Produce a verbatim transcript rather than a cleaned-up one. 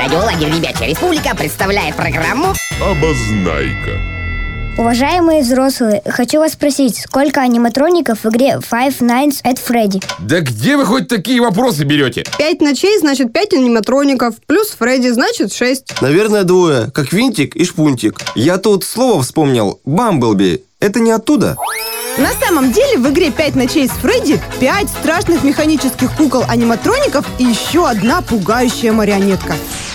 Радио Лагерь Ребячья Республика представляет программу «Обознай-ка». Уважаемые взрослые, хочу вас спросить, сколько аниматроников в игре Five Nights at Freddy? Да где вы хоть такие вопросы берете? Пять ночей, значит, пять аниматроников. Плюс Фредди, значит, шесть. Наверное, двое, как Винтик и Шпунтик. Я тут слово вспомнил. Бамблби. Это не оттуда? На самом деле в игре «Пять ночей с Фредди» пять страшных механических кукол-аниматроников и еще одна пугающая марионетка.